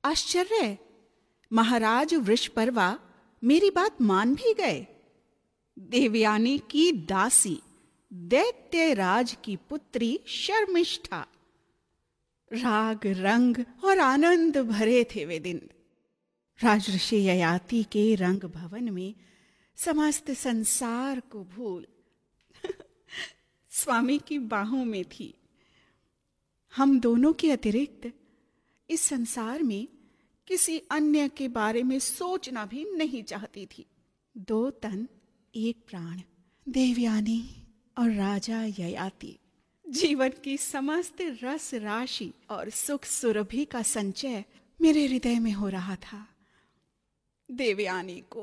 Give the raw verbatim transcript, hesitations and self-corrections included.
आश्चर्य! महाराज वृषपर्वा मेरी बात मान भी गए। देवयानी की दासी, दैत्यराज की पुत्री शर्मिष्ठा। राग रंग और आनंद भरे थे वे दिन। राजऋषि ययाति के रंग भवन में समस्त संसार को भूल स्वामी की बाहों में थी। हम दोनों के अतिरिक्त इस संसार में किसी अन्य के बारे में सोचना भी नहीं चाहती थी। दो तन एक प्राण, देवयानी और राजा ययाति। जीवन की समस्त रस राशि और सुख सुरभि का संचय मेरे हृदय में हो रहा था। देवयानी को